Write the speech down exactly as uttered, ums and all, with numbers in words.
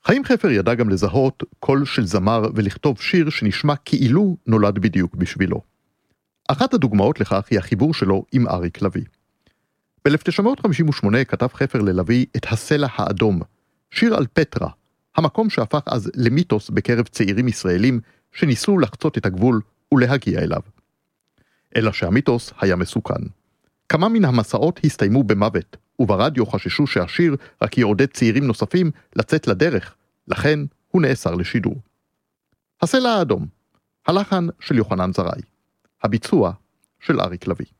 חיים חפר ידע גם לזהות קול של זמר ולכתוב שיר שנשמע כאילו נולד בדיוק בשבילו. אחת הדוגמאות לכך היא החיבור שלו עם אריק לביא. ב-אלף תשע מאות חמישים ושמונה כתב חפר ללביא את הסלע האדום, שיר על פטרה, המקום שהפך אז למיתוס בקרב צעירים ישראלים שניסו לחצות את הגבול ולהגיע אליו. אלא שהמיתוס היה מסוכן. כמה מן המסעות הסתיימו במוות, וברדיו חששו שהשיר רק יעודד צעירים נוספים לצאת לדרך, לכן הוא נאסר לשידור. הסלע האדום, הלחן של יוחנן זרעי, הביצוע של אריק לביא.